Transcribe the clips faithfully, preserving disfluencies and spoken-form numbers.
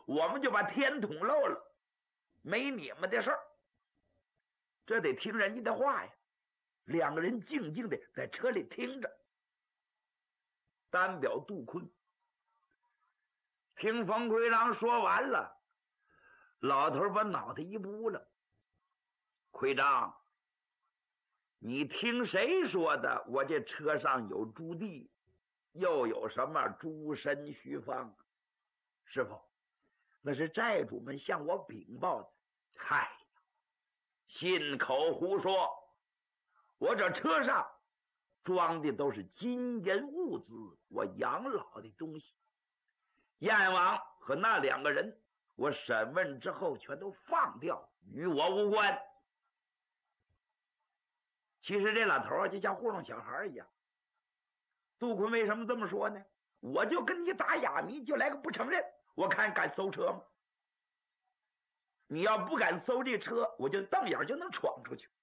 我们就把天捅漏了，没你们的事儿。这得听人家的话呀。两个人静静的在车里听着。单表杜坤听冯奎章说完了，老头把脑袋一拨了。奎章，你听谁说的？我这车上有朱棣，又有什么朱身徐芳？师傅，那是债主们向我禀报的。嗨呀，信口胡说！我这车上装的都是金银物资，我养老的东西。燕王和那两个人，我审问之后全都放掉，与我无关。其实这老头啊，就像糊弄小孩一样。杜坤为什么这么说呢？我就跟你打哑谜，就来个不承认，我看敢搜车吗？你要不敢搜这车，我就瞪眼就能闯出去。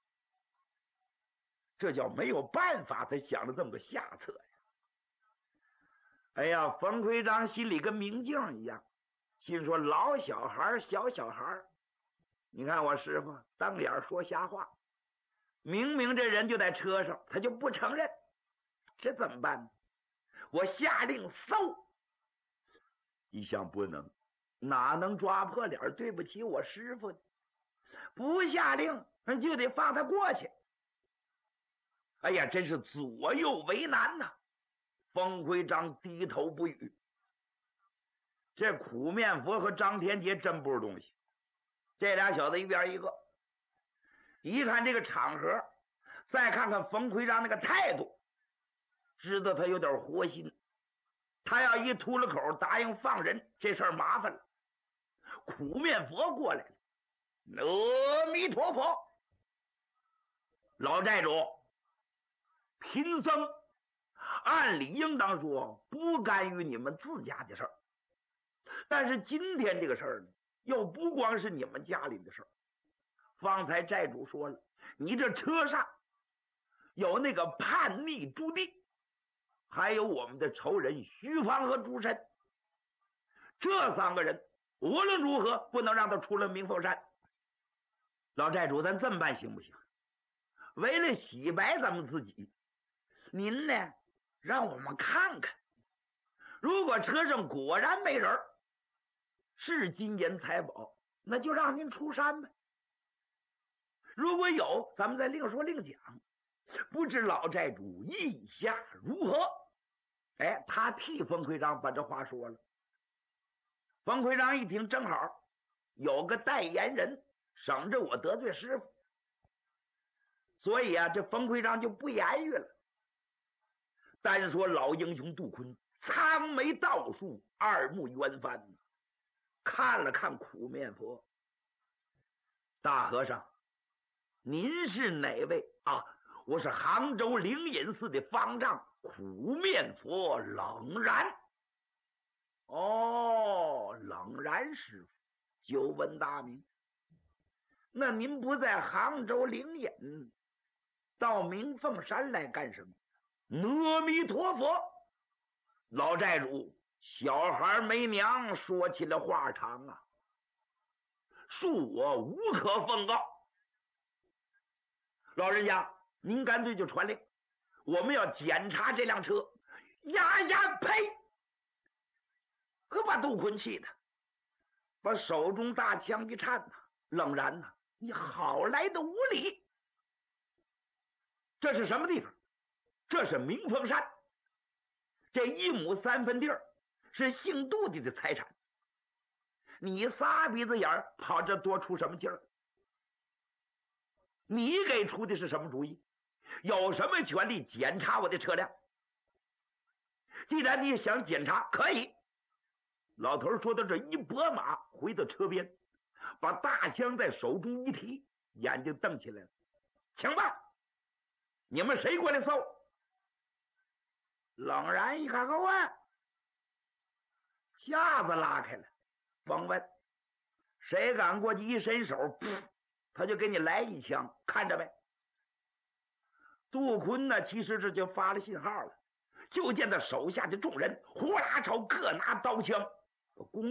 这叫没有办法才想了这么个下策呀！哎呀，冯奎章心里跟明镜一样，心说老小孩小小孩，你看我师傅瞪眼说瞎话，明明这人就在车上，他就不承认，这怎么办呢？我下令搜，一向不能，哪能抓破脸对不起我师傅呢？不下令就得放他过去。哎呀，真是左右为难呐！冯奎章低头不语。这苦面佛和张天杰真不是东西，这俩小子一边一个。一看这个场合，再看看冯奎章那个态度，知道他有点活心。他要一秃了口答应放人，这事儿麻烦了。苦面佛过来了，阿弥陀佛，老债主，贫僧按理应当说不干预你们自家的事儿，但是今天这个事儿呢，又不光是你们家里的事儿。方才债主说了，你这车上有那个叛逆朱棣，还有我们的仇人徐芳和朱身，这三个人无论如何不能让他出了明凤山。老债主，咱这么办行不行？为了洗白咱们自己，您呢让我们看看，如果车上果然没人，是金银财宝，那就让您出山呗。如果有，咱们再另说另讲。不知老债主意下如何？哎，他替冯奎章把这话说了。冯奎章一听，正好有个代言人，省着我得罪师傅，所以啊，这冯奎章就不言语了。单说老英雄杜坤，苍眉倒竖，二目圆翻，看了看苦面佛，大和尚，您是哪位啊？我是杭州灵隐寺的方丈苦面佛冷然。哦，冷然师傅，久闻大名。那您不在杭州灵隐，到明凤山来干什么？阿弥陀佛，老债主，小孩没娘，说起了话长啊，恕我无可奉告。老人家，您干脆就传令，我们要检查这辆车。呀呀呸！可把杜坤气的，把手中大枪一颤呐，冷然呐，你好来的无礼！这是什么地方？这是明凤山，这一亩三分地儿是姓杜的的财产，你仨鼻子眼儿跑这多出什么劲儿？你给出的是什么主意？有什么权利检查我的车辆？既然你想检查，可以。老头说到这一拨马回到车边，把大枪在手中一提，眼睛瞪起来了，请吧，你们谁过来搜？冷然一看，问架子拉开了，甭问，谁敢过去一伸手，噗，他就给你来一枪，看着没？杜坤呢，其实这就发了信号了，就见他手下的众人呼啦朝各拿刀枪，公